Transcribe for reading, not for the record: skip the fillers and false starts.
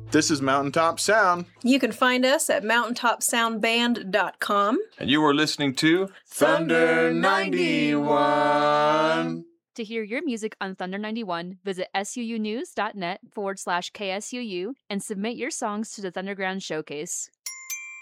This is Mountaintop Sound. You can find us at mountaintopsoundband.com. And you were listening to Thunder 91. To hear your music on Thunder 91, visit suunews.net/KSUU and submit your songs to the Thunderground Showcase.